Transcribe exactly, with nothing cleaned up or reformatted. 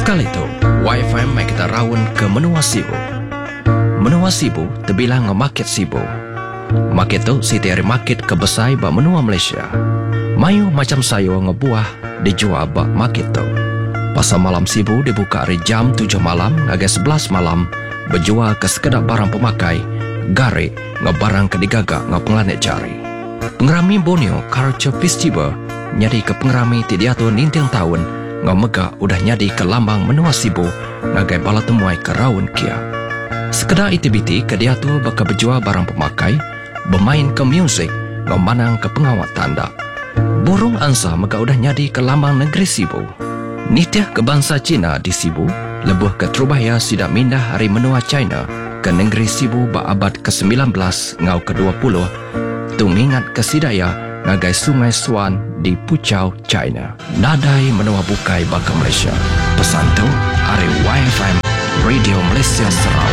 Sekali itu, Y F M mai kita rawon ke Menua Sibu. Menua Sibu terbilang market Sibu. Market tu siti hari market kebesai ba menua Malaysia. Mayu macam sayur ngebuah dijual ba market tu. Pasar malam Sibu dibuka hari jam tujuh malam hingga sebelas malam, berjual ke sekedar barang pemakai, gare ngebarang ke digagak nge penglanet jari. Pengerami Borneo Culture Festival nyari ke pengerami tidiatu nintiang tahun ngamega udah nyadi ke lambang Menua Sibu ngagai bala temuai ke raun kia. Sekedar aktiviti ke dia tu baka berjual barang pemakai, bermain ke muzik, ngamanang ke pengawat tanda. Burung angsa maka udah nyadi ke lambang negeri Sibu. Nitiah ke bangsa Cina di Sibu, lebuh ke Trubaya sidak mindah hari menua China ke negeri Sibu ba abad ke sembilan belas ngau ke dua puluh, tu ngingat ke sidaya ngagai Sungai Swan di Puchau, China. Nadai menua bukai baka Malaysia. Pesan tu, hari Y F M Radio Malaysia Sarawak.